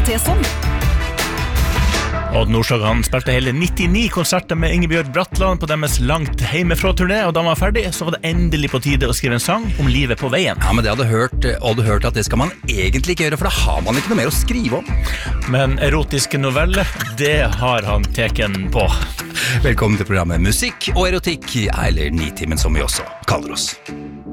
til sånn. Odd Nordstoga han spilte hele 99 konserter med Ingebjørg Bratland på deres langt hjemmefra-turné, og da han var ferdig, så var det endelig på tide å skrive en sang om livet på veien. Ja, men det hadde hørt at det skal man egentlig ikke gjøre, for da har man ikke noe mer å skrive om. Men erotiske noveller, det har han teken på. Velkommen til programmet Musikk og erotikk, eller Nitimen som vi også kaller oss.